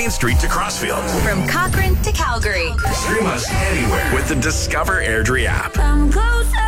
Main Street to Crossfield. From Cochrane to Calgary. Stream us anywhere with the Discover Airdrie app. Come closer.